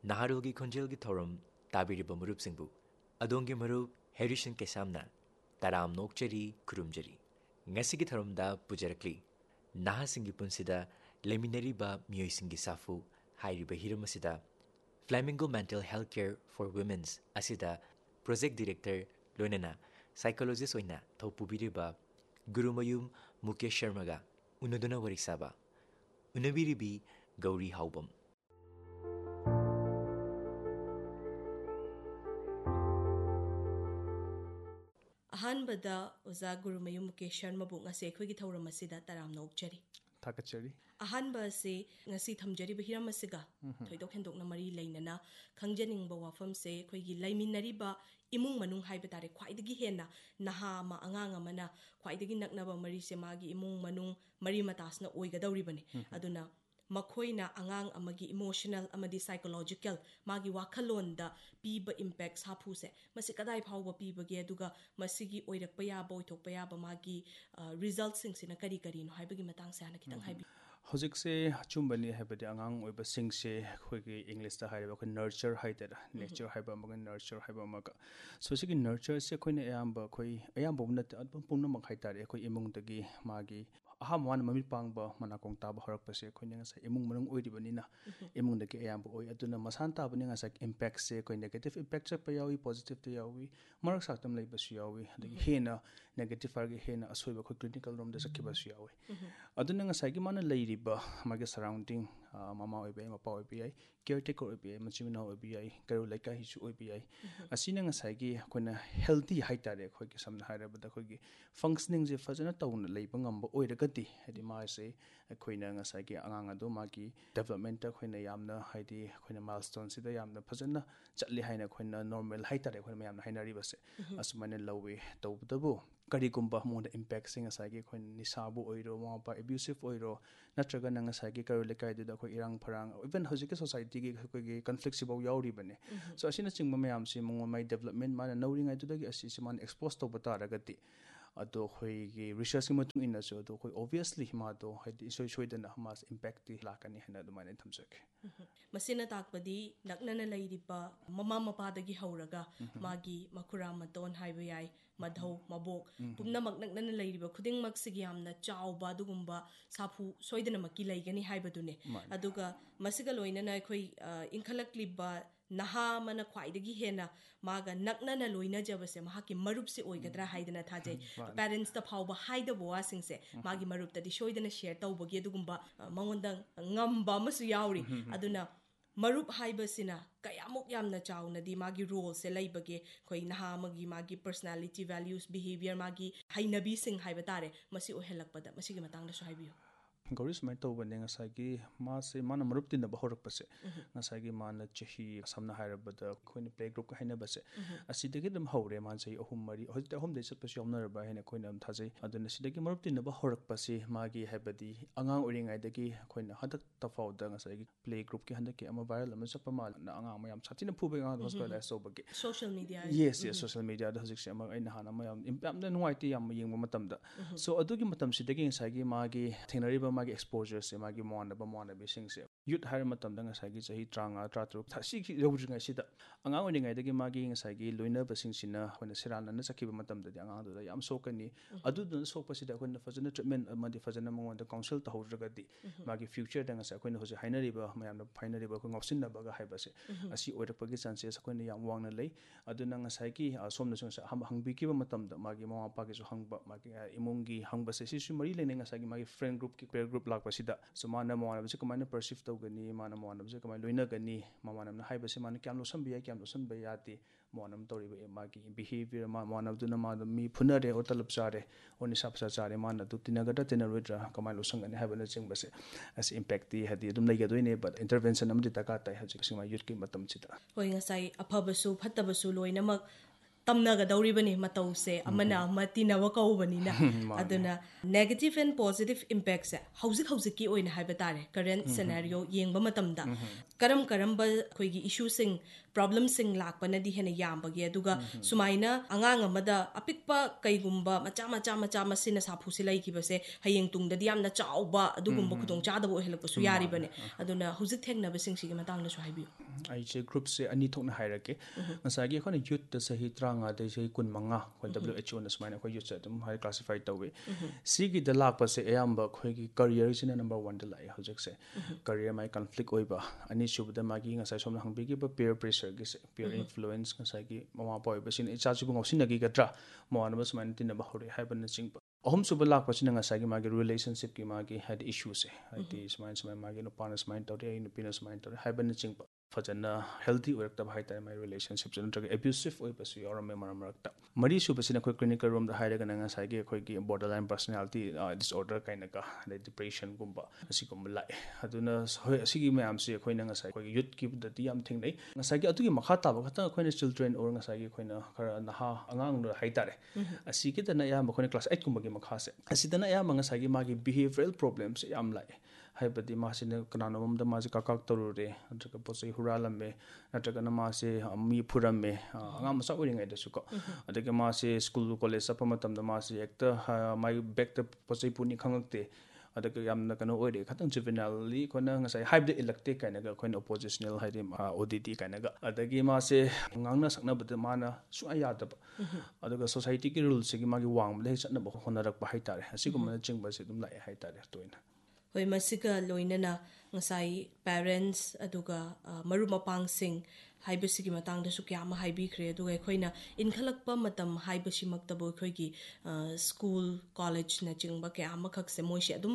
Naharogi Konjelgi Thorum, Tabiriba Murupsingbu, Adongi Marup, Harrison Kesamna, Taram Nokcheri, Kurumjeri. Ngasigi Tharumda Pujarakli, Nahasingi Punsida, Lemineriba Myoisingi Safu, Hairiba Hiramasida, Flamingo Mental Health Care for Women's Asida, Project Director, Lonena, Psychologist Oina, Taupubiriba, Gurumayum Mukesh Sharmaga, Unaduna Warisaba, Unabiribi, Gauri Haubam. Ahanbada Oza Gurumayum Mukesh Sharmabu ngase khoi gi thawramasida taram nokchari. Takachari. Ahanba se ngasi thamjari bihiramasiga thoidok hendokna mari leinana khangjaningba wafam se khoi gi laiminariba imung manung haiba tare khwaidagi hena naha ma angang amana khwaidagi naknaba mari se magi imung manung mari matasna oigadawribani aduna makoina angang amagi emotional amadi psychological magi wakhalonda piba impacts hapu se masi kadai phawba pibage aduga masigi oirakpa yaba oithokpa yaba magi results sing kari kari no haibagi matang se ana kitang haibi Hojik se chumbani habadi angang oiba sing se khoi English ta haiba ko nurture haidera nature haiba ma nurture haiba ma so sigi nurture se khoi ne ayamba khoi ayamba bumna pumna mak haitare khoi imung tagi magi aham wan mami pangba manakong taba horak pase khoi ne sa imung manung oiribani na imung dagi ayamba oi aduna masan ta bani nga sa impact se khoi negative impact se pa yawi positive te yawi marak saktam lai basu yawi dagi hena negative arge hena asoiba khoi clinical room da sakhi basu yawi aduna nga sa gi mana lai magi surrounding mama oibai mapa oibai caretaker oibai machimina oibai karu laika hisu oibai asina nga saigi khona healthy haitare khoi ki samna hairabada khoi gi functioning je fajana tawna leiba ngamba oiragati hadi ma se khoina nga saigi angang ado magi development ta khoina yamna haidi khoina milestone sida yamna fajana chatli haina khoina normal haitare khoina yamna hainari base asumane lawi tawdabu kari kumba monda impact singa saigi khoina nisabu oiro mapa abusive oiro natraga nanga sagi karu lekai du da ko irang pharang even hojike society gi ko gi conflict sibo yauri bane so asina chingma mayam si mong mai development mana nauring ai du da gi asi si man expose to bata ragati ado khoi gi research ma tung ina so do khoi obviously ma do hadi so shoidana hamas impact ti lakani hena du mane thamjak masina takpadi naknana lairiba mama mapa dagi hauraga magi makura maton haiba yai madhau mabok pumna mak naknana lairiba khuding mak sigi amna chawba dugumba sapu soidana makki laigani haiba dune aduga masiga loinana khoi inkhalakliba naha mana khwaidagi hena maga naknana loina jabase mahaki marup se oigadra haidana thajai parents ta phawba haida boa singse magi marup ta di shoidana share tawbagi adugumba mangonda ngamba masu yauri aduna marup haibasina kayamuk yamna chawna di magi role se laibage khoi naha magi personality values behavior magi hainabi sing haiba tare masi ohelakpada masigi matangda so haibiyo Gauri sumai to bane nga sagi ma se mana marup tin da bahorak pase nga sagi mana chahi samna hairabada khoini play group ka haina base asidagi dum hore man sei ahum mari hojita ahum de sat pase yomna ba haina khoina am thajai aduna sidagi marup tin da bahorak pase magi haibadi angang uringai dagi khoina hadak tafaw da nga sagi play group ki handaki ama viral ama chapa mal na angang mayam satina phuba nga hospitalize so bagi social media yes social media da hojik se ama aina hana mayam impact da nuai ti yam yengba matam da so adugi matam sidagi nga sagi magi thenari magi exposure se magi mona be sing se youth har matam da nga sagi chahi tranga tratruk thasi ki yawjinga sida angang oni ngai dagi magi nga sagi loina basing sina hona sirana na sakiba matam da angang da yam sokani adu da sokpa sida hona fajana treatment amadi fajana mangwanda council ta hawragadi magi future da nga sa hona hoje hainari ba mayam da finally ba ko ngopsin na ba ga haiba se asi oirakpagi chances hona yam wangna lei adu na nga sagi somna sa hangbi ki ba matam da magi mama pa ki so hangba magi imungi hangba se si mari le nga sagi magi friend group ki peer group lakpa sida so mana mona base kamana perceive tawgani mana mona base kamai loina gani mama namna haiba se mana kyam losan biya kyam losan ba yati mona tori ba magi behavior mona duna ma mi phunare or talap chare oni sapsa chare mana du tinagata tenarodra kamai losan gani haiba na ching base as impact ti hadi dum lai gadoine but intervention amdi taka tai haji sima youth ki matam chita hoi ngasai aphabasu phatabasu loina mak ꯇꯝꯅꯒꯗꯧꯔꯤꯕꯅꯤ ꯃꯇꯧꯁꯦ ꯑꯃꯅ ꯑꯃ ꯇꯤꯟꯅꯕ ꯀꯧꯕꯅꯤꯅ ꯑꯗꯨꯅ negative N positive ꯏꯝꯄꯦꯛꯁꯦ ꯍꯧꯖꯤꯛꯀꯤ ꯑꯣꯏꯅ ꯍꯥꯏꯕ ꯇꯥꯔꯦ current ꯁꯦꯅꯥꯔꯤꯑꯣ ꯌꯦꯡꯕ ꯃꯇꯝꯗ ꯀꯔꯝꯕ ꯑꯩꯈꯣꯏꯒꯤ ꯏꯁꯨꯁꯤꯡ ꯄ꯭ꯔꯣꯕ꯭ꯂꯦꯝꯁꯤꯡ ꯂꯥꯛꯄꯅꯗꯤ ꯍꯦꯟꯅ ꯌꯥꯝꯕꯒꯦ ꯑꯗꯨꯒ ꯁꯨꯃꯥꯏꯅ ꯑꯉꯥꯡ ꯑꯃꯗ ꯑꯄꯤꯛꯄ ꯀꯩꯒꯨꯝꯕ ꯃꯆꯥ ꯃꯁꯤꯅ ꯁꯥꯐꯨꯁꯤ ꯂꯩꯈꯤꯕꯁꯦ ꯍꯌꯦꯡ ꯇꯨꯡꯗꯗꯤ ꯌꯥꯝꯅ ꯆꯥꯎꯕ ꯑꯗꯨꯒꯨꯝꯕ ꯈꯨꯗꯣꯡꯆꯥꯗꯕ ꯑꯣꯏꯍꯜꯂꯛꯄꯁꯨ ꯌꯥꯔꯤꯕꯅꯦ ꯑꯗꯨꯅ ꯍꯧꯖꯤꯛ ꯊꯦꯡꯅꯕꯁꯤꯡꯁꯤꯒꯤ ꯃꯇꯥꯡꯗꯁꯨ ꯍꯥꯏꯕꯤꯌꯨ ꯑꯩꯁꯦ ꯒ꯭ꯔꯨꯞꯁꯦ ꯑꯅꯤ ꯊꯣꯛꯅ ꯍꯥꯏꯔꯛꯀꯦ ꯉꯁꯥꯏꯒꯤ ꯑꯩꯈꯣꯏꯅ ꯌꯨꯠꯇ ꯆꯍꯤ 35 ꯆꯍꯤ 15 ꯑꯩꯈꯣꯏ WHO ꯁꯨꯃꯥꯏꯅ ꯑꯩꯈꯣꯏ ꯌꯨꯠꯁꯦ ꯑꯗꯨꯝ ꯍꯥꯏ ꯀ꯭ꯂꯥꯁꯤꯐꯥꯏ ꯇꯧꯋꯤ ꯁꯤꯒꯤꯗ ꯂꯥꯛꯄꯁꯦ ꯑꯌꯥꯝꯕ ꯑꯩꯈꯣꯏꯒꯤ ꯀꯔꯤꯌꯔꯁꯤꯅ ꯅꯝꯕꯔ 1ꯗ ꯂꯥꯛꯑꯦ ꯍꯧꯖꯤꯛꯁꯦ ꯀꯔꯤꯌꯔ ꯃꯥꯒꯤ ꯀꯟꯐ꯭ꯂꯤꯛ ꯑꯣꯏꯕ ꯑꯅꯤꯁꯨꯕꯗ ꯃꯥꯒꯤ ꯉꯁꯥꯏ ꯁꯣꯝꯅ ꯍꯪꯕꯤꯈꯤꯕ ꯄꯤꯌꯔ ꯄ꯭ꯔꯦꯁꯔꯒꯤꯁꯦ ꯄꯤꯌꯔ ꯏꯟꯐ꯭ꯂꯨꯌꯦꯟꯁ ꯉꯁꯥꯏꯒꯤ ꯃꯃꯥ ꯃꯄꯥ ꯑꯣꯏꯕꯁꯤꯅ ꯏꯆꯥꯁꯤꯕꯨ ꯉꯥꯎꯁꯤꯟꯅꯈꯤꯒꯗ꯭ꯔꯥ ꯃꯃꯥꯟꯅꯕ ꯁꯨꯃꯥꯏꯅ ꯇꯤꯟꯅꯕ ꯍꯧꯔꯛꯑꯦ ꯍꯥꯏꯕꯅꯆꯤꯡꯕ ꯑꯍꯨꯝꯁꯨꯕ ꯂꯥꯛꯄꯁꯤꯅ ꯉꯁꯥꯏꯒꯤ ꯃꯥꯒꯤ ꯔꯤꯂꯦꯁꯟꯁꯤꯞꯀꯤ ꯃꯥꯒꯤ ꯍꯥꯏꯗꯤ ꯏꯁꯨꯁꯦ ꯍꯥꯏꯗꯤ ꯁꯨꯃꯥꯏꯅ ꯃꯥꯒꯤ ꯅꯨꯄꯥꯅ ꯁꯨꯃꯥꯏꯅ ꯇꯧꯔꯦ ꯑꯩ ꯅꯨꯄꯤꯅ ꯁꯨꯃꯥꯏꯅ ꯇꯧꯔꯦ ꯍꯥꯏꯕꯅꯆꯤꯡꯕ ꯐꯖꯅ ꯍꯦꯜꯗꯤ ꯑꯣꯏꯔꯛꯇꯕ ꯍꯥꯏꯇꯥꯔꯦ ꯃꯥꯒꯤ ꯔꯤꯂꯦꯁꯟꯁꯤꯞꯁꯦ ꯅꯠꯇ꯭ꯔꯒ ꯑꯦꯕ꯭ꯌꯨꯁꯤꯞ ꯑꯣꯏꯕꯁꯨ ꯌꯥꯎꯔꯝꯃꯦ ꯃꯔꯛꯇ ꯃꯔꯤꯁꯨꯕꯁꯤꯅ ꯑꯩꯈꯣꯏ ꯀ꯭ꯂꯤꯅꯤꯀꯦꯜ ꯔꯣꯝꯗ ꯍꯥꯏꯔꯒꯅ ꯉꯁꯥꯏꯒꯤ ꯑꯩꯈꯣꯏꯒꯤ ꯕꯣꯔꯗꯔꯂꯥꯏꯟ ꯄꯔꯁꯣꯅꯦꯂꯤꯇꯤ ꯗꯤꯁꯑꯣꯔꯗꯔ ꯀꯥꯏꯅꯒ ꯑꯗꯩ ꯗꯤꯄ꯭ꯔꯦꯁꯟꯒꯨꯝꯕ ꯑꯁꯤꯒꯨꯝꯕ ꯂꯥꯛꯑꯦ ꯑꯗꯨꯅ ꯍꯣꯏ ꯑꯁꯤꯒꯤ ꯃꯌꯥꯝꯁꯦ ꯑꯩꯈꯣꯏꯅ ꯉꯁꯥꯏ ꯑꯩꯈꯣꯏꯒꯤ ꯌꯨꯠꯀꯤꯗꯗꯤ ꯌꯥꯝ ꯊꯦꯡꯅꯩ ꯉꯁꯥꯏꯒꯤ ꯑꯗꯨꯒꯤ ꯃꯈꯥ ꯇꯥꯕ ꯈꯛꯇꯪ ꯑꯩꯈꯣꯏꯅ ꯆꯤꯜꯗ꯭ꯔꯦꯟ ꯑꯣꯔ ꯉꯁꯥꯏꯒꯤ ꯑꯩꯈꯣꯏꯅ ꯈꯔ ꯅꯍꯥ ꯑꯉꯥꯡꯗ ꯍꯥꯏꯇꯥꯔꯦ ꯑꯁꯤꯒꯤꯗꯅ ꯑꯌꯥꯝꯕ ꯑꯩꯈꯣꯏꯅ ꯀ꯭ꯂꯥꯁ 8ꯀꯨꯝꯕꯒꯤ ꯃꯈꯥꯁꯦ ꯑꯁꯤꯗꯅ ꯑꯌꯥꯝꯕ ꯉꯁꯥꯏꯒꯤ ꯃꯥꯒꯤ ꯕꯤꯍꯦꯚꯤꯌꯔꯦꯜ ꯄ꯭ꯔꯣꯕ꯭ꯂꯦꯝꯁꯦ ꯌꯥꯝ ꯂꯥꯛꯑꯦ ꯍꯥꯏꯕꯗꯤ ꯃꯥꯁꯤꯅ ꯀꯅꯥꯅꯣꯝꯗ ꯃꯥꯁꯦ ꯀꯥꯀꯥꯛ ꯇꯧꯔꯨꯔꯦ ꯅꯠꯇ꯭ꯔꯒ ꯄꯣꯠ ꯆꯩ ꯍꯨꯔꯥꯜꯂꯝꯃꯦ ꯅꯠꯇ꯭ꯔꯒꯅ ꯃꯥꯁꯦ ꯃꯤ ꯐꯨꯔꯝꯃꯦ ꯑꯉꯥꯡ ꯃꯆꯥ ꯑꯣꯏꯔꯤꯉꯩꯗꯁꯨꯀꯣ ꯑꯗꯒꯤ ꯃꯥꯁꯦ ꯁ꯭ꯀꯨꯜ ꯀꯣꯂꯦꯖ ꯆꯠꯄ ꯃꯇꯝꯗ ꯃꯥꯁꯦ ꯍꯦꯛꯇ ꯃꯥꯒꯤ ꯕꯦꯛꯇ ꯄꯣꯠ ꯆꯩ ꯄꯨꯅꯤ ꯈꯪꯉꯛꯇꯦ ꯑꯗꯨꯒ ꯌꯥꯝꯅ ꯀꯩꯅꯣ ꯑꯣꯏꯔꯦ ꯈꯤꯇꯪ ꯖꯨꯚꯦꯅꯥꯏꯜꯂꯤ ꯑꯩꯈꯣꯏꯅ ꯉꯁꯥꯏ ꯍꯥꯏꯕꯗ ꯏꯜꯂꯛꯇꯦ ꯀꯥꯏꯅꯒ ꯑꯩꯈꯣꯏꯅ ꯑꯣꯄꯣꯖꯤꯁꯅꯦꯜ ꯍꯥꯏꯗꯤ ODD ꯀꯥꯏꯅꯒ ꯑꯗꯒꯤ ꯃꯥꯁꯦ ꯉꯥꯡꯅ ꯁꯛꯅꯕꯗ ꯃꯥꯅ ꯁꯨꯡꯌꯥ ꯌꯥꯗꯕ ꯑꯗꯨꯒ ꯁꯣꯁꯥꯏꯇꯤꯒꯤ ꯔꯨꯜꯁꯤꯒꯤ ꯃꯥꯒꯤ ꯋꯥꯡꯃꯗ ꯍꯦꯛ ꯆꯠꯅꯕ ꯍꯣꯠꯅꯔꯛꯄ ꯍꯥꯏꯇꯥꯔꯦ ꯑꯁꯤꯒꯨꯝꯕꯅꯆꯤꯡꯕꯁꯦ ꯑꯗꯨꯝ ꯂꯥꯛꯑꯦ ꯍꯥꯏꯇꯥꯔꯦ ꯇꯣꯏꯅ ꯍꯣꯏ ꯃꯁꯤꯒ ꯂꯣꯏꯅꯅ ꯉꯁꯥꯏ ꯄꯦꯔꯦꯟꯁ ꯑꯗꯨꯒ ꯃꯔꯨꯞ ꯃꯄꯥꯡꯁꯤꯡ ꯍꯥꯏꯕꯁꯤꯒꯤ ꯃꯇꯥꯡꯗꯁꯨ ꯀꯌꯥ ꯑꯃ ꯍꯥꯏꯕꯤꯈ꯭ꯔꯦ ꯑꯗꯨꯒ ꯑꯩꯈꯣꯏꯅ ꯏꯟꯈꯠꯂꯛꯄ ꯃꯇꯝ ꯍꯥꯏꯕꯁꯤꯃꯛꯇꯕꯨ ꯑꯩꯈꯣꯏꯒꯤ ꯁ꯭ꯀꯨꯜ ꯀꯣꯂꯦꯖꯅꯆꯤꯡꯕ ꯀꯌꯥ ꯑꯃꯈꯛꯁꯦ ꯃꯣꯏꯁꯦ ꯑꯗꯨꯝ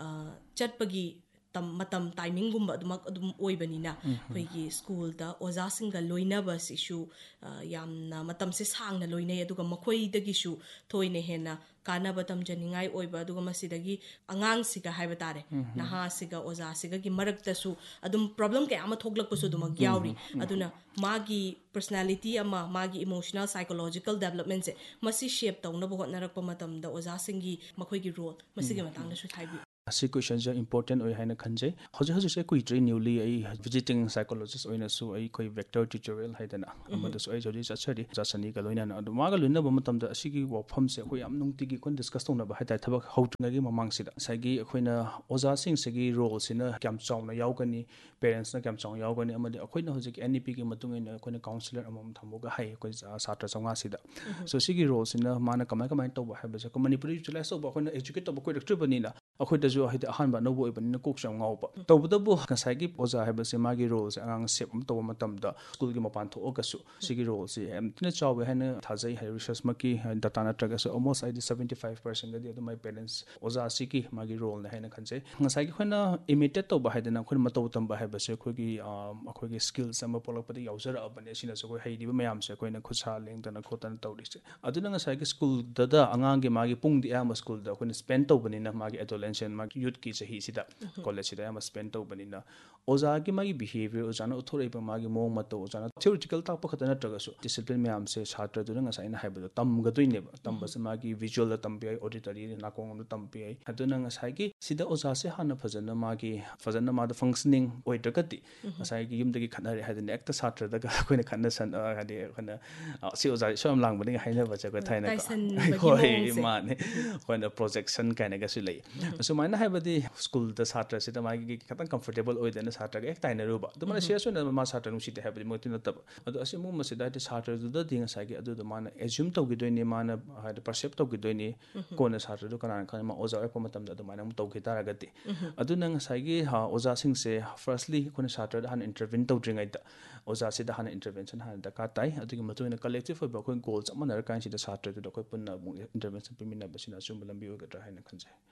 ꯆꯠꯄꯒꯤ ꯃꯇꯝ ꯇꯥꯏꯃꯤꯡꯒꯨꯝꯕ ꯑꯗꯨꯝ ꯑꯣꯏꯕꯅꯤꯅ ꯑꯩꯈꯣꯏꯒꯤ ꯁ꯭ꯀꯨꯜꯗ ꯑꯣꯖꯥꯁꯤꯡꯒ ꯂꯣꯏꯅꯕꯁꯤꯁꯨ ꯌꯥꯝꯅ ꯃꯇꯝꯁꯦ ꯁꯥꯡꯅ ꯂꯣꯏꯅꯩ ꯑꯗꯨꯒ ꯃꯈꯣꯏꯗꯒꯤꯁꯨ ꯊꯣꯏꯅ ꯍꯦꯟꯅ ꯀꯥꯟꯅꯕ ꯇꯝꯖꯅꯤꯡꯉꯥꯏ ꯑꯣꯏꯕ ꯑꯗꯨꯒ ꯃꯁꯤꯗꯒꯤ ꯑꯉꯥꯡꯁꯤꯒ ꯍꯥꯏꯕ ꯇꯥꯔꯦ ꯅꯍꯥꯁꯤꯒ ꯑꯣꯖꯥꯁꯤꯒꯒꯤ ꯃꯔꯛꯇꯁꯨ ꯑꯗꯨꯝ ꯄ꯭ꯔꯣꯕ꯭ꯂꯦꯝ ꯀꯌꯥ ꯑꯃ ꯊꯣꯛꯂꯛꯄꯁꯨ ꯑꯗꯨꯃꯛ ꯌꯥꯎꯔꯤ ꯑꯗꯨꯅ ꯃꯥꯒꯤ ꯄꯔꯁꯣꯅꯦꯂꯤꯇꯤ ꯑꯃ ꯃꯥꯒꯤ ꯏꯃꯣꯁꯅꯦꯜ ꯁꯥꯏꯀꯣꯂꯣꯖꯤꯀꯦꯜ ꯗꯦꯕꯂꯞꯃꯦꯟꯁꯦ ꯃꯁꯤ ꯁꯦꯞ ꯇꯧꯅꯕ ꯍꯣꯠꯅꯔꯛꯄ ꯃꯇꯝꯗ ꯑꯣꯖꯥꯁꯤꯡꯒꯤ ꯃꯈꯣꯏꯒꯤ ꯔꯣꯜ ꯃꯁꯤꯒꯤ ꯃꯇꯥꯡꯗꯁꯨ ꯍꯥꯏꯕꯤꯌꯨ ꯑꯁꯤ ꯀ꯭ꯋꯦꯁꯟꯁꯦ ꯏꯝꯄꯣꯔꯇꯦꯟ ꯑꯣꯏ ꯍꯥꯏꯅ ꯈꯟꯖꯩ ꯍꯧꯖꯤꯛꯁꯦ ꯀꯨꯏꯗ꯭ꯔꯤ ꯅ꯭ꯌꯨꯂꯤ ꯑꯩ ꯚꯤꯖꯤꯇꯤꯡ ꯁꯥꯏꯀꯣꯂꯣꯖꯤꯁ ꯑꯣꯏꯅꯁꯨ ꯑꯩꯈꯣꯏ ꯚꯦꯛꯇꯔ ꯇ꯭ꯌꯨꯇꯣꯔꯤꯌꯦꯜ ꯍꯥꯏꯗꯅ ꯑꯃꯗꯁꯨ ꯑꯩ ꯍꯧꯖꯤꯛ ꯆꯠꯆꯔꯤ ꯑꯣꯖꯥ ꯁꯅꯤꯒ ꯂꯣꯏꯅꯅ ꯑꯗꯣ ꯃꯥꯒ ꯂꯣꯏꯅꯕ ꯃꯇꯝꯗ ꯑꯁꯤꯒꯤ ꯋꯥꯐꯝꯁꯦ ꯑꯩꯈꯣꯏ ꯌꯥꯝ ꯅꯨꯡꯇꯤꯒꯤ ꯑꯩꯈꯣꯏꯅ ꯗꯤꯁꯀꯁ ꯇꯧꯅꯕ ꯍꯥꯏꯇꯥꯔꯦ ꯊꯕꯛ ꯍꯧꯗ꯭ꯔꯤꯉꯩꯒꯤ ꯃꯃꯥꯡꯁꯤꯗ ꯉꯁꯥꯏꯒꯤ ꯑꯩꯈꯣꯏꯅ ꯑꯣꯖꯥꯁꯤꯡꯁꯤꯒꯤ ꯔꯣꯜꯁꯤꯅ ꯀꯌꯥꯝ ꯆꯥꯎꯅ ꯌꯥꯎꯒꯅꯤ ꯄꯦꯔꯦꯟꯁꯅ ꯀꯌꯥꯝ ꯆꯥꯎꯅ ꯌꯥꯎꯒꯅꯤ ꯑꯃꯗꯤ ꯑꯩꯈꯣꯏꯅ ꯍꯧꯖꯤꯛ NEPꯒꯤ ꯃꯇꯨꯡ ꯏꯟꯅ ꯑꯩꯈꯣꯏꯅ ꯀꯥꯎꯟꯁꯤꯂꯔ ꯑꯃꯃꯝ ꯊꯝꯃꯒ ꯍꯥꯏ ꯑꯩꯈꯣꯏ ꯁꯥꯇ꯭ꯔ 500ꯁꯤꯗ ꯁꯣ ꯁꯤꯒꯤ ꯔꯣꯜꯁꯤꯅ ꯃꯥꯅ ꯀꯃꯥꯏꯅ ꯇꯧꯕ ꯍꯥꯏꯕꯁꯦ ꯑꯩꯈꯣꯏ ꯃꯅꯤꯄꯨꯔꯤ ꯌꯨꯇꯤꯂꯥꯏꯁ ꯇꯧꯕ ꯑꯩꯈꯣꯏꯅ ꯑꯦꯖꯨꯀꯦꯠ ꯇꯧꯕ ꯀꯨꯏꯔꯛꯇ꯭ꯔꯤꯕꯅꯤꯅ ꯑꯩꯈꯣꯏꯗꯁꯨ ꯍꯥꯏꯗꯤ ꯑꯍꯥꯟꯕ ꯑꯅꯧꯕ ꯑꯣꯏꯕꯅꯤꯅ ꯀꯣꯛꯁꯨ ꯌꯥꯝ ꯉꯥꯎꯕ ꯇꯧꯕꯇꯕꯨ ꯉꯁꯥꯏꯒꯤ ꯑꯣꯖꯥ ꯍꯥꯏꯕꯁꯦ ꯃꯥꯒꯤ ꯔꯣꯜꯁꯦ ꯑꯉꯥꯡ ꯁꯦꯞ ꯑꯃ ꯇꯧꯕ ꯃꯇꯝꯗ ꯁ꯭ꯀꯨꯜꯒꯤ ꯃꯄꯥꯟ ꯊꯣꯛꯑꯒꯁꯨ ꯁꯤꯒꯤ ꯔꯣꯜꯁꯦ ꯌꯥꯝ ꯊꯤꯅ ꯆꯥꯎꯋꯦ ꯍꯥꯏꯅ ꯊꯥꯖꯩ ꯍꯥꯏ ꯔꯤꯁꯔꯁꯃꯛꯀꯤ ꯗꯇꯥ ꯅꯠꯇ꯭ꯔꯒꯁꯨ ꯑꯣꯜꯃꯣꯁ ꯍꯥꯏꯗꯤ 75%ꯗꯤ ꯑꯗꯨꯝ ꯃꯥꯏ ꯄꯦꯔꯦꯟꯁ ꯑꯣꯖꯥꯁꯤꯒꯤ ꯃꯥꯒꯤ ꯔꯣꯜꯅꯦ ꯍꯥꯏꯅ ꯈꯟꯖꯩ ꯉꯁꯥꯏꯒꯤ ꯑꯩꯈꯣꯏꯅ ꯏꯃꯤꯇꯦꯠ ꯇꯧꯕ ꯍꯥꯏꯗꯅ ꯑꯩꯈꯣꯏꯅ ꯃꯇꯧ ꯇꯝꯕ ꯍꯥꯏꯕꯁꯦ ꯑꯩꯈꯣꯏꯒꯤ ꯁ꯭ꯀꯤꯜꯁ ꯑꯃ ꯄꯣꯛꯂꯛꯄꯗ ꯌꯥꯎꯖꯔꯛꯑꯕꯅꯦ ꯁꯤꯅꯁꯨ ꯑꯩꯈꯣꯏ ꯍꯩꯔꯤꯕ ꯃꯌꯥꯝꯁꯦ ꯑꯩꯈꯣꯏꯅ ꯈꯨꯠꯁꯥ ꯂꯦꯡꯗꯅ ꯈꯣꯠꯇꯅ ꯇꯧꯔꯤꯁꯦ ꯑꯗꯨꯅ ꯉꯁꯥꯏꯒꯤ ꯁ꯭ꯀꯨꯜꯗ ꯑꯉꯥꯡꯒꯤ ꯃꯥꯒꯤ ꯄꯨꯡꯗꯤ ꯑꯌꯥꯝꯕ ꯁ꯭ꯀꯨꯜꯗ ꯑꯩꯈꯣꯏꯅ ꯁ꯭ꯄꯦꯟ ꯇꯧꯕꯅꯤꯅ ꯃꯥꯒꯤ ꯑꯦꯗꯣꯂꯦꯟꯁꯟ ꯃꯥꯒꯤ ꯌꯨꯠꯀꯤ ꯆꯍꯤꯁꯤꯗ ꯀꯣꯂꯦꯖꯁꯤꯗ ꯑꯌꯥꯝꯕ ꯁ꯭ꯄꯦꯟ ꯇꯧꯕꯅꯤꯅ ꯑꯣꯖꯥꯒꯤ ꯃꯥꯒꯤ ꯕꯤꯍꯦꯚꯤꯌꯔ ꯑꯣꯖꯥꯅ ꯎꯠꯊꯣꯔꯛꯏꯕ ꯃꯥꯒꯤ ꯃꯑꯣꯡ ꯃꯇꯧ ꯑꯣꯖꯥꯅ ꯊꯤꯑꯣꯔꯤꯇꯤꯀꯦꯜ ꯇꯥꯛꯄ ꯈꯛꯇ ꯅꯠꯇ꯭ꯔꯒꯁꯨ ꯗꯤꯁꯤꯄ꯭ꯂꯤꯟ ꯃꯌꯥꯝꯁꯦ ꯁꯥꯇ꯭ꯔꯗꯨꯅ ꯉꯁꯥꯏ ꯑꯩꯅ ꯍꯥꯏꯕꯗꯣ ꯇꯝꯒꯗꯣꯏꯅꯦꯕ ꯇꯝꯕꯁꯦ ꯃꯥꯒꯤ ꯚꯤꯖꯨꯋꯦꯜꯗ ꯇꯝꯕ ꯌꯥꯏ ꯑꯣꯗꯤꯇꯔꯤ ꯅꯥꯀꯣꯡꯗ ꯇꯝꯕ ꯌꯥꯏ ꯑꯗꯨꯅ ꯉꯁꯥꯏꯒꯤ ꯁꯤꯗ ꯑꯣꯖꯥꯁꯦ ꯍꯥꯟꯅ ꯐꯖꯅ ꯃꯥꯗ ꯐꯪꯁꯅꯤꯡ ꯑꯣꯏꯗ꯭ꯔꯒꯗꯤ ꯉꯁꯥꯏꯒꯤ ꯌꯨꯝꯗꯒꯤ ꯈꯠꯅꯔꯦ ꯍꯥꯏꯗꯅ ꯍꯦꯛꯇ ꯁꯥꯇ꯭ꯔꯗꯒ ꯑꯩꯈꯣꯏꯅ ꯍꯥꯏꯗꯤ ꯑꯩꯈꯣꯏꯅ ꯁꯤ ꯑꯣꯖꯥ ꯏꯁꯣ ꯌꯥꯝ ꯂꯥꯡꯕꯅꯤ ꯍꯥꯏꯅꯕꯁꯦ ꯑꯩꯈꯣꯏ ꯊꯥꯏꯅꯀꯣ ꯍꯣꯏ ꯃꯥꯅꯦ ꯑꯩꯈꯣꯏꯅ ꯄ꯭ꯔꯣꯖꯦꯛꯁꯟ ꯀꯥꯏꯅꯒꯁꯨ ꯂꯩ ꯑꯁꯨꯃꯥꯏꯅ ꯍꯥꯏꯕꯗꯤ ꯁ꯭ꯀꯨꯜꯗ ꯁꯥꯇ꯭ꯔꯁꯤꯗ ꯃꯥꯒꯤ ꯈꯤꯇꯪ ꯀꯝꯐꯣꯔꯇꯦꯕꯜ ꯑꯣꯏꯗꯅ ꯁꯥꯇ꯭ꯔꯒ ꯍꯦꯛ ꯇꯥꯏꯅꯔꯨꯕ ꯑꯗꯨꯃꯥꯏꯅ ꯁꯤꯔꯤꯌꯁ ꯑꯣꯏꯅ ꯃꯥ ꯁꯥꯇ꯭ꯔ ꯅꯨꯡꯁꯤꯗꯦ ꯍꯥꯏꯕꯗꯤ ꯃꯛꯇꯤ ꯅꯠꯇꯕ ꯑꯗꯣ ꯑꯁꯤꯒꯨꯝꯕꯁꯤꯗ ꯍꯥꯏꯗꯤ ꯁꯥꯇ꯭ꯔꯗꯨꯗꯗꯤ ꯉꯁꯥꯏꯒꯤ ꯑꯗꯨꯗꯣ ꯃꯥꯅ ꯑꯦꯖ꯭ꯌꯨꯝ ꯇꯧꯈꯤꯗꯣꯏꯅꯤ ꯃꯥꯅ ꯍꯥꯏꯗꯤ ꯄꯔꯁꯦꯞ ꯇꯧꯈꯤꯗꯣꯏꯅꯤ ꯀꯣꯟꯅ ꯁꯥꯇ꯭ꯔꯗꯨ ꯀꯅꯥꯅ ꯈꯪꯉꯤ ꯃꯥ ꯑꯣꯖꯥ ꯑꯣꯏꯔꯛꯄ ꯃꯇꯝꯗ ꯑꯗꯨꯃꯥꯏꯅ ꯑꯃꯨꯛ ꯇꯧꯈꯤ ꯇꯥꯔꯒꯗꯤ ꯑꯗꯨꯅ ꯉꯁꯥꯏꯒꯤ ꯑꯣꯖꯥꯁꯤꯡꯁꯦ ꯐꯥꯔꯁꯂꯤ ꯑꯩꯈꯣꯏꯅ ꯁꯥꯇ꯭ꯔꯗ ꯍꯥꯟꯅ ꯏꯟꯇꯔꯚꯤꯟ ꯇꯧꯗ꯭ꯔꯤꯉꯩꯗ ꯑꯣꯖꯥꯁꯤꯗ ꯍꯥꯟꯅ ꯏꯟꯇꯔꯚꯦꯟꯁꯟ ꯍꯥꯟꯅ ꯗꯔꯀꯥꯔ ꯇꯥꯏ ꯑꯗꯨꯒꯤ ꯃꯇꯨꯡ ꯏꯟꯅ ꯀꯂꯦꯛꯇꯤቭ ꯑꯣꯏꯕ ꯑꯩꯈꯣꯏ ꯒꯣꯜ ꯆꯞ ꯃꯥꯟꯅꯔꯀꯥꯟꯁꯤꯗ ꯁꯥꯇ꯭ꯔꯗꯨꯗ ꯑꯩꯈꯣꯏ ꯄꯨꯟꯅ ꯑꯃꯨꯛ ꯏꯟꯇꯔꯚꯦꯟꯁꯟ ꯄꯤꯃꯤꯟꯅꯕꯁꯤꯅ ꯑꯆꯨꯝꯕ ꯂꯝꯕꯤ ꯑꯣꯏꯒꯗ꯭ꯔꯥ ꯍꯥꯏꯅ ꯈꯟꯖꯩ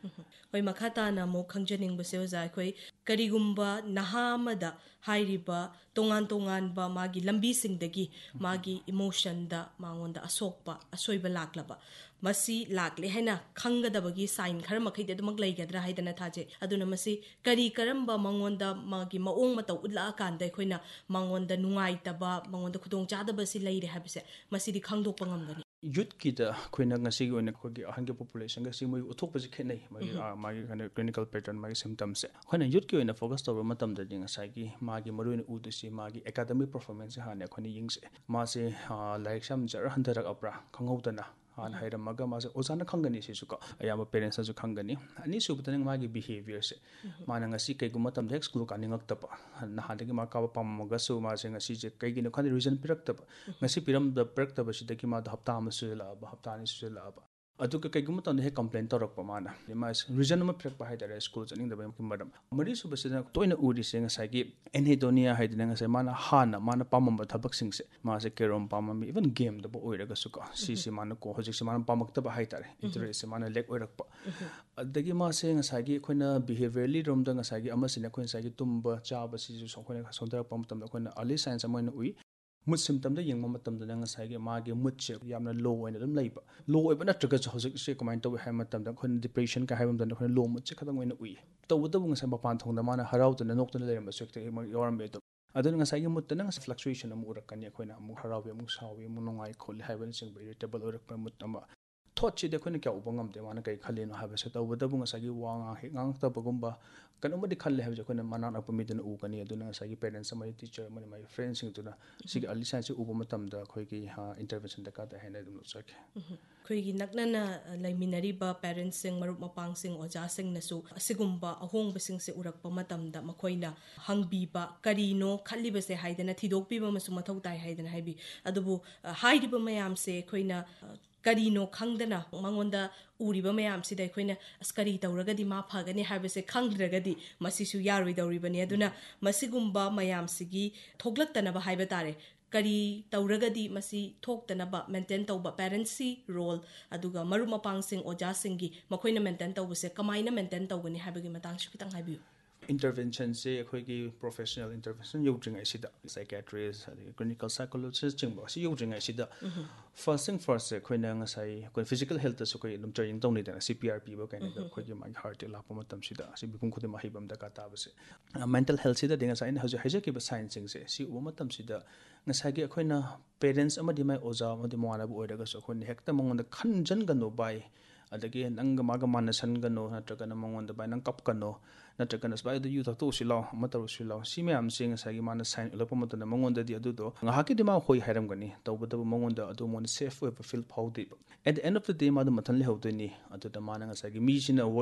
ꯍꯣꯏ ꯃꯈꯥ ꯇꯥꯅ ꯑꯃꯨꯛ ꯈꯪꯖꯅꯤꯡꯕꯁꯦ ꯑꯣꯖꯥ ꯑꯩꯈꯣꯏ ꯀꯔꯤꯒꯨꯝꯕ ꯅꯍꯥ ꯑꯃꯗ ꯍꯥꯏꯔꯤꯕ ꯇꯣꯉꯥꯟ ꯇꯣꯉꯥꯟꯕ ꯃꯥꯒꯤ ꯂꯝꯕꯤꯁꯤꯡꯗꯒꯤ ꯃꯥꯒꯤ ꯏꯃꯣꯁꯟꯗ ꯃꯉꯣꯟꯗ ꯑꯁꯣꯛꯄ ꯑꯁꯣꯏꯕ ꯂꯥꯛꯂꯕ ꯃꯁꯤ ꯂꯥꯛꯂꯦ ꯍꯥꯏꯅ ꯈꯪꯒꯗꯕꯒꯤ ꯁꯥꯏꯟ ꯈꯔ ꯃꯈꯩꯗꯤ ꯑꯗꯨꯃꯛ ꯂꯩꯒꯗ꯭ꯔꯥ ꯍꯥꯏꯗꯅ ꯊꯥꯖꯩ ꯑꯗꯨꯅ ꯃꯁꯤ ꯀꯔꯝꯕ ꯃꯉꯣꯟꯗ ꯃꯥꯒꯤ ꯃꯑꯣꯡ ꯃꯇꯧ ꯎꯠꯂꯛꯑꯀꯥꯟꯗ ꯑꯩꯈꯣꯏꯅ ꯃꯉꯣꯟꯗ ꯅꯨꯡꯉꯥꯏꯇꯕ ꯃꯉꯣꯟꯗ ꯈꯨꯗꯣꯡꯆꯥꯗꯕꯁꯤ ꯂꯩꯔꯦ ꯍꯥꯏꯕꯁꯦ ꯃꯁꯤꯗꯤ ꯈꯪꯗꯣꯛꯄ ꯉꯝꯒꯅꯤ ꯌꯨꯠꯀꯤꯗ ꯑꯩꯈꯣꯏꯅ ꯉꯁꯤꯒꯤ ꯑꯣꯏꯅ ꯑꯩꯈꯣꯏꯒꯤ ꯑꯍꯟꯒꯤ ꯄꯣꯄꯨꯂꯦꯁꯟꯒ ꯁꯤ ꯃꯣꯏ ꯎꯠꯊꯣꯛꯄꯁꯤ ꯈꯦꯠꯅꯩ ꯃꯥꯒꯤ ꯀ꯭ꯂꯤꯅꯤꯀꯦꯜ ꯄꯦꯇꯔꯟ ꯃꯥꯒꯤ ꯁꯤꯝꯇꯝꯁꯦ ꯑꯩꯈꯣꯏꯅ ꯌꯨꯠꯀꯤ ꯑꯣꯏꯅ ꯐꯣꯀꯁ ꯇꯧꯕ ꯃꯇꯝꯗꯗꯤ ꯉꯁꯥꯏꯒꯤ ꯃꯥꯒꯤ ꯃꯔꯨꯑꯣꯏꯅ ꯎꯗꯣꯏꯁꯤ ꯃꯥꯒꯤ ꯑꯦꯀꯥꯗꯃꯤꯛ ꯄꯔꯐꯣꯔꯃꯦꯟꯁꯁꯦ ꯍꯥꯟꯅ ꯑꯩꯈꯣꯏꯅ ꯌꯦꯡꯁꯦ ꯃꯥꯁꯦ ꯂꯥꯏꯔꯤꯛꯁꯦ ꯌꯥꯝ ꯖꯔ ꯍꯟꯊꯔꯛꯑꯕ꯭ꯔꯥ ꯈꯪꯍꯧꯗꯅ ꯍꯥꯟꯅ ꯍꯩꯔꯝꯃꯒ ꯃꯥꯁꯦ ꯑꯣꯖꯥꯅ ꯈꯪꯒꯅꯤ ꯁꯤꯁꯨꯀꯣ ꯑꯌꯥꯝꯕ ꯄꯦꯔꯦꯟꯁꯅꯁꯨ ꯈꯪꯒꯅꯤ ꯑꯅꯤꯁꯨꯕꯗꯅ ꯃꯥꯒꯤ ꯕꯤꯍꯦꯕꯤꯌꯔꯁꯦ ꯃꯥꯅ ꯉꯁꯤ ꯀꯩꯒꯨꯝꯕ ꯃꯇꯝꯗ ꯍꯦꯛ ꯁ꯭ꯀꯨꯜ ꯀꯥꯅꯤꯡꯉꯛꯇꯕ ꯅꯍꯥꯟꯗꯒꯤ ꯃꯥ ꯀꯥꯕ ꯄꯥꯝꯃꯒꯁꯨ ꯃꯥꯁꯦ ꯉꯁꯤꯁꯦ ꯀꯩꯒꯤꯅꯣ ꯈꯪꯗꯦ ꯔꯤꯖꯟ ꯄꯤꯔꯛꯇꯕ ꯉꯁꯤ ꯄꯤꯔꯛꯇꯕꯁꯤꯗꯒꯤ ꯃꯥꯗꯣ ꯍꯞꯇꯥ ꯑꯃ ꯁꯨꯖꯜꯂꯛꯑꯕ ꯍꯞꯇꯥ ꯑꯅꯤ ꯁꯨꯖꯜꯂꯛꯑꯕ ꯑꯗꯨꯒ ꯀꯩꯒꯨꯝꯕ ꯃꯇꯝꯗ ꯍꯦꯛ ꯀꯝꯄ꯭ꯂꯦꯟ ꯇꯧꯔꯛꯄ ꯃꯥꯅ ꯃꯥꯁꯦ ꯔꯤꯖꯟ ꯑꯃ ꯄꯤꯔꯛꯄ ꯍꯥꯏꯇꯥꯔꯦ ꯁ꯭ꯀꯨꯜ ꯆꯠꯅꯤꯡꯗꯕꯒꯤ ꯃꯔꯝ ꯃꯔꯤꯁꯨꯕꯁꯤꯗ ꯇꯣꯏꯅ ꯎꯔꯤꯁꯦ ꯉꯁꯥꯏꯒꯤ ꯑꯦꯟꯍꯦꯗꯣꯅꯤꯌꯥ ꯍꯥꯏꯗꯅ ꯉꯁꯥꯏ ꯃꯥꯅ ꯄꯥꯝꯃꯝꯕ ꯊꯕꯛꯁꯤꯡꯁꯦ ꯃꯥꯁꯦ ꯀꯦꯔꯣꯝ ꯄꯥꯝꯃꯝꯃꯤ ꯏꯚꯟ ꯒꯦꯝꯗꯕꯨ ꯑꯣꯏꯔꯒꯁꯨꯀꯣ ꯁꯤꯁꯦ ꯃꯥꯅ ꯍꯧꯖꯤꯛꯁꯦ ꯃꯥꯅ ꯄꯥꯝꯃꯛꯇꯕ ꯍꯥꯏꯇꯥꯔꯦ ꯏꯟꯇꯔꯦꯁꯁꯦ ꯃꯥꯅ ꯂꯦꯛ ꯑꯣꯏꯔꯛꯄ ꯑꯗꯒꯤ ꯃꯥꯁꯦ ꯉꯁꯥꯏꯒꯤ ꯑꯩꯈꯣꯏꯅ ꯕꯤꯍꯦꯚꯤꯌꯔꯂꯤ ꯔꯣꯝꯗ ꯉꯁꯥꯏꯒꯤ ꯑꯃꯁꯤꯅ ꯑꯩꯈꯣꯏ ꯉꯁꯥꯏꯒꯤ ꯇꯨꯝꯕ ꯆꯥꯕꯁꯤꯁꯨ ꯑꯩꯈꯣꯏꯅ ꯁꯣꯟꯊꯔꯛꯄ ꯃꯇꯝꯗ ꯑꯩꯈꯣꯏꯅ ꯑꯔꯂꯤ ꯁꯥꯏꯟꯁ ꯑꯃ ꯑꯣꯏꯅ ꯎꯏ ꯃꯨꯠ ꯁꯤꯝꯇꯝꯗ ꯌꯦꯡꯕ ꯃꯇꯝꯗꯅ ꯉꯁꯥꯏꯒꯤ ꯃꯥꯒꯤ ꯃꯨꯠꯁꯦ ꯌꯥꯝꯅ ꯂꯣ ꯑꯣꯏꯅ ꯑꯗꯨꯝ ꯂꯩꯕ ꯂꯣ ꯑꯣꯏꯕ ꯅꯠꯇ꯭ꯔꯒꯁꯨ ꯍꯧꯖꯤꯛꯁꯦ ꯀꯃꯥꯏꯅ ꯇꯧꯏ ꯍꯥꯏꯕ ꯃꯇꯝꯗ ꯑꯩꯈꯣꯏꯅ ꯗꯤꯄ꯭ꯔꯦꯁꯟꯒ ꯍꯥꯏꯕ ꯃꯇꯝꯗ ꯑꯩꯈꯣꯏꯅ ꯂꯣ ꯃꯨꯠꯁꯦ ꯈꯛꯇꯪ ꯑꯣꯏꯅ ꯎꯏ ꯇꯧꯕꯇꯕꯨ ꯉꯁꯥꯏ ꯃꯄꯥꯟ ꯊꯣꯡꯗ ꯃꯥꯅ ꯍꯔꯥꯎꯗꯅ ꯅꯣꯛꯇꯅ ꯂꯩꯔꯝꯕꯁꯨ ꯍꯦꯛꯇ ꯌꯥꯎꯔꯝꯃꯦ ꯑꯗꯨꯅ ꯉꯁꯥꯏꯒꯤ ꯃꯨꯠꯇꯅ ꯉꯁꯥꯏ ꯐ꯭ꯂꯛꯆꯨꯌꯦꯁꯟ ꯑꯃ ꯎꯔꯛꯀꯅꯤ ꯑꯩꯈꯣꯏꯅ ꯑꯃꯨꯛ ꯍꯔꯥꯎꯋꯤ ꯑꯃꯨꯛ ꯁꯥꯎꯋꯤ ꯑꯃꯨꯛ ꯅꯨꯡꯉꯥꯏ ꯈꯣꯠꯂꯤ ꯍꯥꯏꯕꯅꯆꯤꯡꯕ ꯏꯔꯤꯇꯦꯕꯜ ꯑꯣꯏꯔꯛꯄ ꯃꯨꯠ ꯑꯃ ꯊꯣꯠꯁꯤꯗꯤ ꯑꯩꯈꯣꯏꯅ ꯀꯌꯥ ꯎꯕ ꯉꯝꯗꯦ ꯃꯥꯅ ꯀꯔꯤ ꯈꯜꯂꯤꯅꯣ ꯍꯥꯏꯕꯁꯦ ꯇꯧꯕꯇꯕꯨ ꯉꯁꯥꯏꯒꯤ ꯋꯥ ꯍꯦꯛ ꯉꯥꯡꯉꯛꯇꯕꯒꯨꯝꯕ ꯀꯩꯅꯣꯝꯃꯗꯤ ꯈꯜꯂꯦ ꯍꯥꯏꯕꯁꯦ ꯑꯩꯈꯣꯏꯅ ꯃꯅꯥꯛ ꯅꯛꯄ ꯃꯤꯗꯨꯅ ꯎꯒꯅꯤ ꯑꯗꯨꯅ ꯉꯁꯥꯏꯒꯤ ꯄꯦꯔꯦꯟꯁ ꯑꯃꯗꯤ ꯇꯤꯆꯔ ꯑꯃꯗꯤ ꯃꯥꯒꯤ ꯐ꯭ꯔꯦꯟꯁꯤꯡꯗꯨꯅ ꯁꯤꯒꯤ ꯑꯔꯂꯤ ꯁꯥꯏꯟꯁꯁꯦ ꯎꯕ ꯃꯇꯝꯗ ꯑꯩꯈꯣꯏꯒꯤ ꯏꯟꯇꯔꯚꯦꯟꯁꯟ ꯗꯔꯀꯥꯔ ꯇꯥꯏ ꯍꯥꯏꯅ ꯑꯗꯨꯝ ꯂꯧꯖꯒꯦ ꯑꯩꯈꯣꯏꯒꯤ ꯅꯛꯅꯅ ꯂꯩꯃꯤꯟꯅꯔꯤꯕ ꯄꯦꯔꯦꯟꯁꯁꯤꯡ ꯃꯔꯨꯞ ꯃꯄꯥꯡꯁꯤꯡ ꯑꯣꯖꯥꯁꯤꯡꯅꯁꯨ ꯑꯁꯤꯒꯨꯝꯕ ꯑꯍꯣꯡꯕꯁꯤꯡꯁꯦ ꯎꯔꯛꯄ ꯃꯇꯝꯗ ꯃꯈꯣꯏꯅ ꯍꯪꯕꯤꯕ ꯀꯔꯤꯅꯣ ꯈꯜꯂꯤꯕꯁꯦ ꯍꯥꯏꯗꯅ ꯊꯤꯗꯣꯛꯄꯤꯕ ꯑꯃꯁꯨ ꯃꯊꯧ ꯇꯥꯏ ꯍꯥꯏꯗꯅ ꯍꯥꯏꯕꯤ ꯑꯗꯨꯕꯨ ꯍꯥꯏꯔꯤꯕ ꯃꯌꯥꯝꯁꯦ ꯑꯩꯈꯣꯏꯅ ꯀꯔꯤꯅꯣ ꯈꯪꯗꯅ ꯃꯉꯣꯟꯗ ꯎꯔꯤꯕ ꯃꯌꯥꯝꯁꯤꯗ ꯑꯩꯈꯣꯏꯅ ꯑꯁ ꯀꯔꯤ ꯇꯧꯔꯒꯗꯤ ꯃꯥ ꯐꯒꯅꯤ ꯍꯥꯏꯕꯁꯦ ꯈꯪꯗ꯭ꯔꯒꯗꯤ ꯃꯁꯤꯁꯨ ꯌꯥꯔꯣꯏꯗꯧꯔꯤꯕꯅꯤ ꯑꯗꯨꯅ ꯃꯁꯤꯒꯨꯝꯕ ꯃꯌꯥꯝꯁꯤꯒꯤ ꯊꯣꯛꯂꯛꯇꯅꯕ ꯍꯥꯏꯕ ꯇꯥꯔꯦ ꯀꯔꯤ ꯇꯧꯔꯒꯗꯤ ꯃꯁꯤ ꯊꯣꯛꯇꯅꯕ ꯃꯦꯟꯇꯦꯟ ꯇꯧꯕ ꯄꯦꯔꯦꯟꯁꯤ ꯔꯣꯜ ꯑꯗꯨꯒ ꯃꯔꯨꯞ ꯃꯄꯥꯡꯁꯤꯡ ꯑꯣꯖꯥꯁꯤꯡꯒꯤ ꯃꯈꯣꯏꯅ ꯃꯦꯟꯇꯦꯟ ꯇꯧꯕꯁꯦ ꯀꯃꯥꯏꯅ ꯃꯦꯟꯇꯦꯟ ꯇꯧꯒꯅꯤ ꯍꯥꯏꯕꯒꯤ ꯃꯇꯥꯡꯁꯨ ꯈꯤꯇꯪ ꯍꯥꯏꯕꯤꯌꯨ ꯏꯟꯇꯔꯚꯦꯟꯁꯟꯁꯦ ꯑꯩꯈꯣꯏꯒꯤ ꯄ꯭ꯔꯣꯐꯦꯁꯅꯦꯜ ꯏꯟꯇꯔꯚꯦꯟꯁꯟ ꯌꯧꯗ꯭ꯔꯤꯉꯩꯁꯤꯗ ꯁꯥꯏꯀꯦꯇ꯭ꯔꯤꯁ ꯑꯗꯒꯤ ꯀ꯭ꯂꯤꯅꯤꯀꯦꯜ ꯁꯥꯏꯀꯣꯂꯣꯖꯤꯁꯠꯆꯤꯡꯕ ꯑꯁꯤ ꯌꯧꯗ꯭ꯔꯤꯉꯩꯁꯤꯗ ꯐꯥꯔꯁꯁꯦ ꯑꯩꯈꯣꯏꯅ ꯉꯁꯥꯏ ꯑꯩꯈꯣꯏ ꯐꯤꯖꯤꯀꯦꯜ ꯍꯦꯜꯠꯇꯁꯨ ꯑꯩꯈꯣꯏ ꯑꯗꯨꯝ ꯇ꯭ꯔꯦꯅꯤꯡ ꯇꯧꯅꯩꯗꯅ CPR ꯄꯤꯕ ꯀꯩꯅꯣꯗ ꯑꯩꯈꯣꯏꯒꯤ ꯃꯥꯒꯤ ꯍꯥꯔꯠ ꯑꯦꯇꯦꯛ ꯂꯥꯛꯄ ꯃꯇꯝꯁꯤꯗ ꯑꯁꯤ ꯃꯤꯄꯨꯝ ꯈꯨꯗꯤꯡꯃꯛ ꯍꯩꯕ ꯑꯃ ꯗꯔꯀꯥꯔ ꯇꯥꯕꯁꯦ ꯃꯦꯟꯇꯦꯜ ꯍꯦꯜꯠꯁꯤꯗꯗꯤ ꯉꯁꯥꯏ ꯑꯩꯅ ꯍꯧꯖꯤꯛ ꯍꯥꯏꯖꯈꯤꯕ ꯁꯥꯏꯟꯁꯤꯡꯁꯦ ꯁꯤ ꯎꯕ ꯃꯇꯝꯁꯤꯗ ꯉꯁꯥꯏꯒꯤ ꯑꯩꯈꯣꯏꯅ ꯄꯦꯔꯦꯟꯁ ꯑꯃꯗꯤ ꯃꯥꯏ ꯑꯣꯖꯥ ꯑꯃꯗꯤ ꯃꯃꯥꯟꯅꯕ ꯑꯣꯏꯔꯒꯁꯨ ꯑꯩꯈꯣꯏꯅ ꯍꯦꯛꯇ ꯃꯉꯣꯟꯗ ꯈꯟꯖꯟꯒꯅꯨ ꯚꯥꯏ ꯑꯗꯒꯤ ꯅꯪꯒ ꯃꯥꯒ ꯃꯥꯟꯅꯁꯟꯒꯅꯨ ꯅꯠꯇ꯭ꯔꯒꯅ ꯃꯉꯣꯟꯗ ꯚꯥꯏ ꯅꯪ ꯀꯞꯀꯅꯨ ꯅꯠꯇ꯭ꯔꯒꯅ ꯚꯥꯏ ꯑꯗꯨ ꯌꯨ ꯊꯛꯇꯣꯛꯎꯁꯤ ꯂꯥꯎ ꯑꯃ ꯇꯧꯔꯨꯁꯤ ꯂꯥꯎ ꯁꯤ ꯃꯌꯥꯝꯁꯦ ꯉꯁꯥꯏꯒꯤ ꯃꯥꯅ ꯁꯥꯏꯟ ꯎꯠꯂꯛꯄ ꯃꯇꯝꯗ ꯃꯉꯣꯟꯗꯗꯤ ꯑꯗꯨꯗꯣ ꯉꯥꯏꯍꯥꯛꯀꯤꯗꯤ ꯃꯥ ꯍꯣꯏ ꯍꯥꯏꯔꯝꯒꯅꯤ ꯇꯧꯕꯇꯕꯨ ꯃꯉꯣꯟꯗ ꯑꯗꯨ ꯃꯉꯣꯟꯗ ꯁꯦꯐ ꯑꯣꯏꯕ field ꯐꯥꯎꯗꯦꯕ at the end of the ꯗꯦ ꯃꯥꯗꯣ ꯃꯊꯟ ꯂꯩꯍꯧꯗꯣꯏꯅꯤ ꯑꯗꯨꯗ ꯃꯥꯅ ꯉꯁꯥꯏꯒꯤ ꯃꯤꯁꯤꯅ